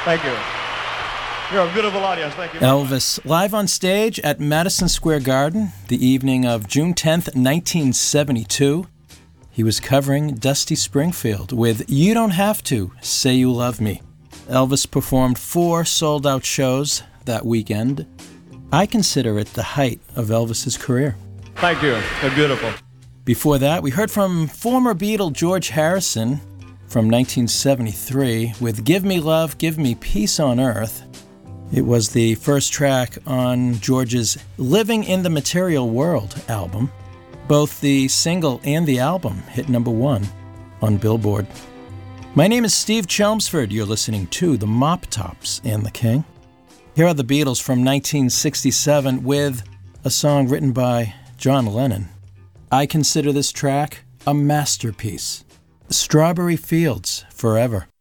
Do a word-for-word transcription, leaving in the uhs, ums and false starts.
Thank you. You're a beautiful audience. Thank you. Elvis, live on stage at Madison Square Garden, the evening of June tenth, nineteen seventy-two. He was covering Dusty Springfield with You Don't Have To Say You Love Me. Elvis performed four sold-out shows that weekend. I consider it the height of Elvis's career. Thank you. They're beautiful. Before that, we heard from former Beatle George Harrison from nineteen seventy-three with Give Me Love, Give Me Peace on Earth. It was the first track on George's Living in the Material World album. Both the single and the album hit number one on Billboard. My name is Steve Chelmsford. You're listening to the Mop Tops and the King. Here are the Beatles from nineteen sixty-seven with a song written by John Lennon. I consider this track a masterpiece. Strawberry Fields Forever.